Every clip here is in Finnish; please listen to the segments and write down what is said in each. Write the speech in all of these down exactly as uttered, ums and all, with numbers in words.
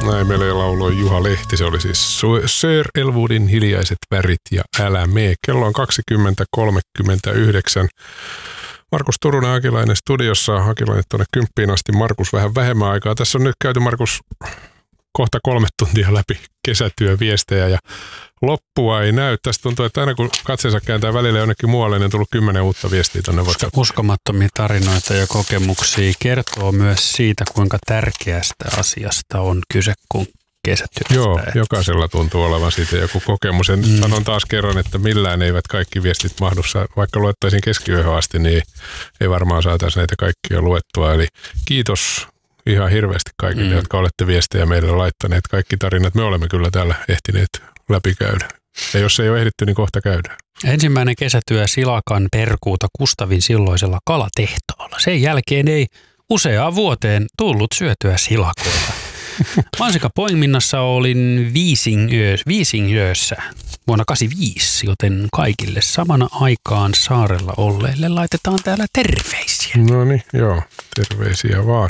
Näin meille lauloi Juha Lehti. Se oli siis Sir Elwoodin Hiljaiset värit ja Älä mee. Kello on kaksikymmentä kolmekymmentäyhdeksän. Markus Turunen Hakilainen studiossa. Hakilainen tuonne kymppiin asti. Markus vähän vähemmän aikaa. Tässä on nyt käyty, Markus, kohta kolme tuntia läpi kesätyöviestejä ja loppua ei näy. Tästä tuntuu, että aina kun katseensa kääntää välillä jonnekin muualle, niin on tullut kymmenen uutta viestiä tuonne. Uskomattomia tarinoita ja kokemuksia kertoo myös siitä, kuinka tärkeästä asiasta on kyse, kun kesätyöstä. Joo, jokaisella tuntuu olevan siitä joku kokemus. Ja mm. sanon taas kerran, että millään eivät kaikki viestit mahdu. Vaikka luettaisiin keskiyöhön asti, niin ei varmaan saataisi näitä kaikkia luettua. Eli kiitos ihan hirveästi kaikille, mm. jotka olette viestejä meille laittaneet. Kaikki tarinat me olemme kyllä täällä ehtineet läpikäydä. Ja jos ei ole ehditty, niin kohta käydään. Ensimmäinen kesätyö Silakan perkuuta Kustavin silloisella kalatehtaalla. Sen jälkeen ei useaan vuoteen tullut syötyä silakoita. Mansikkapoiminnassa olin Viisingössä vuonna kahdeksankymmentäviisi, joten kaikille samana aikaan saarella olleille laitetaan täällä terveisiä. No niin, joo, terveisiä vaan.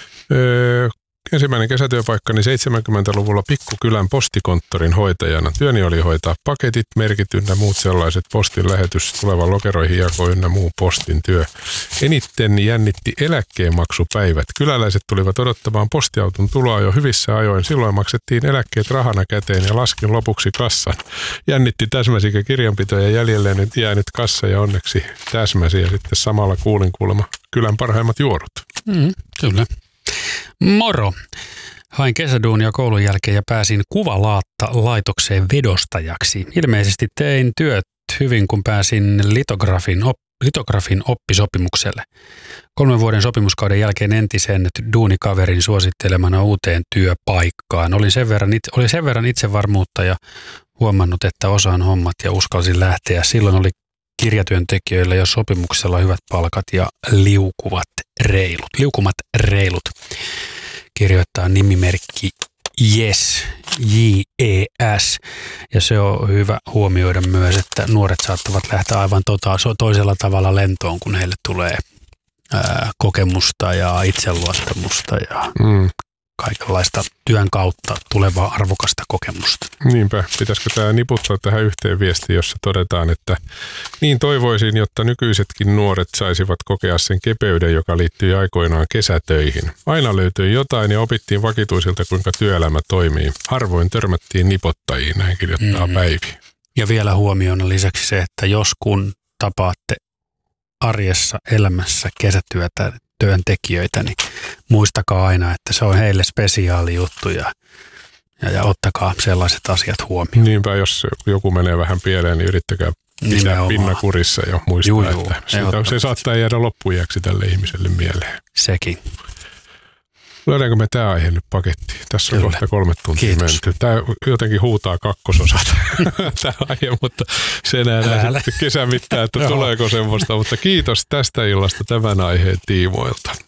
Öö, ensimmäinen kesätyöpaikkani seitsemänkymmentäluvulla pikkukylän postikonttorin hoitajana. Työni oli hoitaa paketit, merkit ynnä muut sellaiset, postin lähetys, tulevan lokeroihin jako ynnä muu postin työ. Eniten jännitti eläkkeenmaksupäivät. Kyläläiset tulivat odottamaan postiauton tuloa jo hyvissä ajoin. Silloin maksettiin eläkkeet rahana käteen ja laskin lopuksi kassan. Jännitti täsmäsikö kirjanpito ja jäljelleen nyt jäänyt kassa ja onneksi täsmäsi ja sitten samalla kuulin kuulemma kylän parhaimmat juorut. Mm, kyllä. Moro! Hain kesäduunia koulun jälkeen ja pääsin kuvalaatta-laitokseen vedostajaksi. Ilmeisesti tein työt hyvin, kun pääsin litografin, op, litografin oppisopimukselle. Kolmen vuoden sopimuskauden jälkeen entisen duunikaverin suosittelemana uuteen työpaikkaan. Olin sen verran, oli sen verran itsevarmuutta ja huomannut, että osaan hommat ja uskalsin lähteä. Silloin oli kirjatyöntekijöillä jo sopimuksella hyvät palkat ja liukuvat reilut, liukumat reilut. Kirjoittaa nimimerkki Yes, J E S. Ja se on hyvä huomioida myös, että nuoret saattavat lähteä aivan tota, toisella tavalla lentoon, kun heille tulee ää, kokemusta ja itseluottamusta ja mm. kaikenlaista työn kautta tulevaa arvokasta kokemusta. Niinpä. Pitäisikö tämä niputtaa tähän yhteen viestiin, jossa todetaan, että niin toivoisin, jotta nykyisetkin nuoret saisivat kokea sen kepeyden, joka liittyy aikoinaan kesätöihin. Aina löytyi jotain ja opittiin vakituisilta, kuinka työelämä toimii. Harvoin törmättiin nipottajiin, näin kirjoittaa mm. Päivi. Ja vielä huomiona lisäksi se, että jos kun tapaatte arjessa elämässä kesätyötä, työntekijöitä, niin muistakaa aina, että se on heille spesiaali juttu ja, ja, ja ottakaa sellaiset asiat huomioon. Niinpä, jos joku menee vähän pieleen, niin yrittäkää pitää pinna kurissa ja muistaa, juu, juu, että sitä, se saattaa jäädä loppuiäksi tälle ihmiselle mieleen. Sekin. Löydäänkö me tämä aihe nyt pakettiin? Tässä on Kyllä. kohta kolme tuntia menty. Tämä jotenkin huutaa kakkososat, tämä aihe, mutta se nähdään sitten kesän mittaan, että tuleeko semmoista. Mutta kiitos tästä illasta tämän aiheen tiimoilta.